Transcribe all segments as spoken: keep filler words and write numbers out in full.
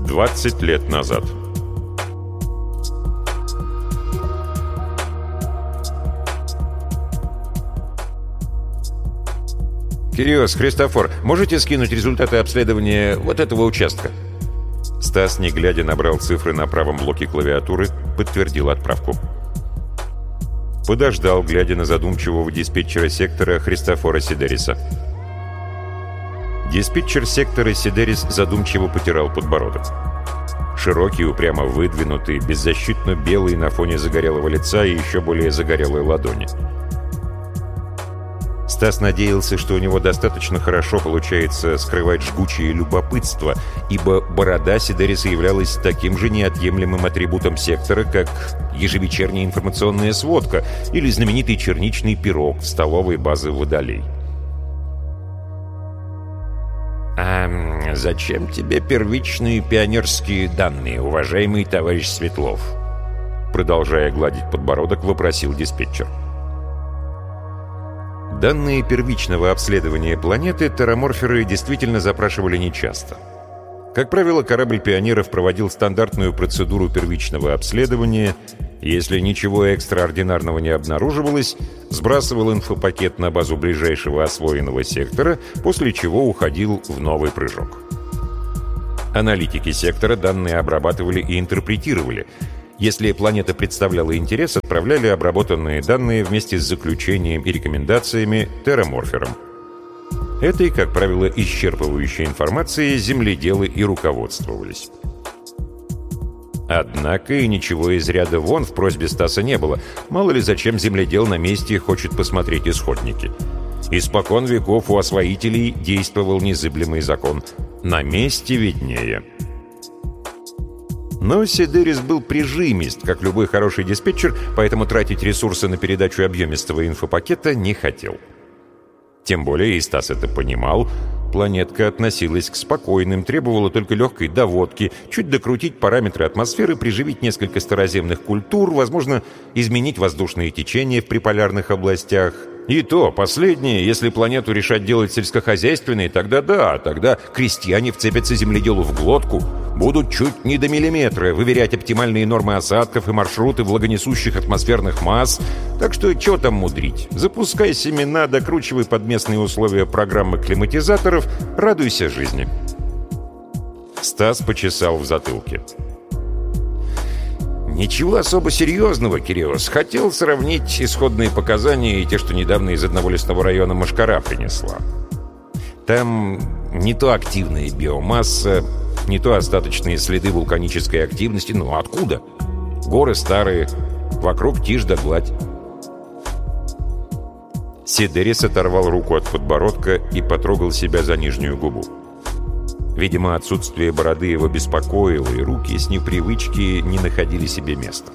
двадцать лет назад. «Кириос, Христофор, можете скинуть результаты обследования вот этого участка?» Стас, не глядя, набрал цифры на правом блоке клавиатуры, подтвердил отправку. Подождал, глядя на задумчивого диспетчера сектора Христофора Сидериса. Диспетчер сектора Сидерис задумчиво потирал подбородок. Широкий, упрямо выдвинутый, беззащитно белый на фоне загорелого лица и еще более загорелой ладони. Стас надеялся, что у него достаточно хорошо получается скрывать жгучее любопытство, ибо борода Сидериса являлась таким же неотъемлемым атрибутом сектора, как ежевечерняя информационная сводка или знаменитый черничный пирог в столовой базы Водолей. «А зачем тебе первичные пионерские данные, уважаемый товарищ Светлов?» Продолжая гладить подбородок, вопросил диспетчер. Данные первичного обследования планеты терраморферы действительно запрашивали нечасто. Как правило, корабль «Пионеров» проводил стандартную процедуру первичного обследования, если ничего экстраординарного не обнаруживалось, сбрасывал инфопакет на базу ближайшего освоенного сектора, после чего уходил в новый прыжок. Аналитики сектора данные обрабатывали и интерпретировали. Если планета представляла интерес, отправляли обработанные данные вместе с заключением и рекомендациями терраморферам. Этой, как правило, исчерпывающей информацией земледелы и руководствовались. Однако и ничего из ряда вон в просьбе Стаса не было. Мало ли зачем земледел на месте хочет посмотреть исходники. Испокон веков у освоителей действовал незыблемый закон: «На месте виднее». Но Сидерис был прижимист, как любой хороший диспетчер, поэтому тратить ресурсы на передачу объемистого инфопакета не хотел. Тем более и Стас это понимал. Планетка относилась к спокойным, требовала только легкой доводки, чуть докрутить параметры атмосферы, приживить несколько староземных культур, возможно, изменить воздушные течения в приполярных областях. И то, последнее, если планету решать делать сельскохозяйственной, тогда да, тогда крестьяне вцепятся земледелу в глотку, будут чуть не до миллиметра выверять оптимальные нормы осадков и маршруты влагонесущих атмосферных масс. Так что что там мудрить? Запускай семена, докручивай под местные условия программы климатизаторов, радуйся жизни. Стас почесал в затылке. «Ничего особо серьезного, Кириос. Хотел сравнить исходные показания и те, что недавно из одного лесного района Мошкара принесла. Там не то активная биомасса, не то остаточные следы вулканической активности. Ну откуда? Горы старые, вокруг тишь да гладь». Сидерис оторвал руку от подбородка и потрогал себя за нижнюю губу. Видимо, отсутствие бороды его беспокоило, и руки с непривычки не находили себе места.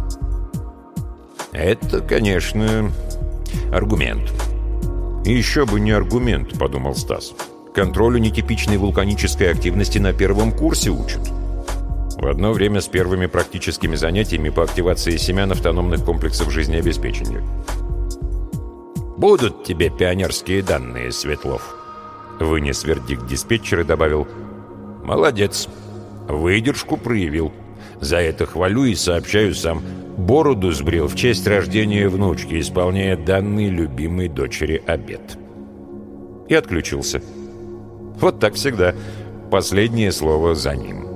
«Это, конечно, аргумент». «Еще бы не аргумент», — подумал Стас. «Контролю нетипичной вулканической активности на первом курсе учат. В одно время с первыми практическими занятиями по активации семян автономных комплексов жизнеобеспечения». «Будут тебе пионерские данные, Светлов», — вынес вердикт диспетчер и добавил: «Молодец, выдержку проявил. За это хвалю и сообщаю сам. Бороду сбрил в честь рождения внучки, исполняя данный любимой дочери обет». И отключился. Вот так всегда. Последнее слово за ним.